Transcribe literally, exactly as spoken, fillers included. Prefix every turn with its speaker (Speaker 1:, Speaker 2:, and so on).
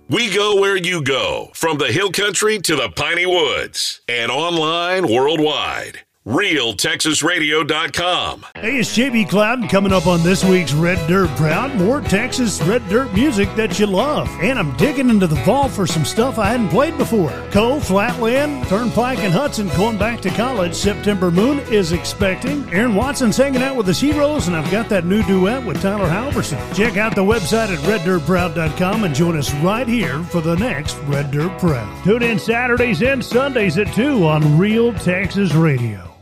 Speaker 1: We go where you go, from the hill country to the piney woods, and online worldwide. Real Texas Radio dot com.
Speaker 2: Hey, it's J B Clouden coming up on this week's Red Dirt Proud. More Texas Red Dirt music that you love. And I'm digging into the vault for some stuff I hadn't played before. Cole, Flatland, Turnpike, and Hudson going back to college. September Moon is expecting. Aaron Watson's hanging out with the Heroes, and I've got that new duet with Tyler Halverson. Check out the website at red dirt proud dot com and join us right here for the next Red Dirt Proud. Tune in Saturdays and Sundays at two on Real Texas Radio.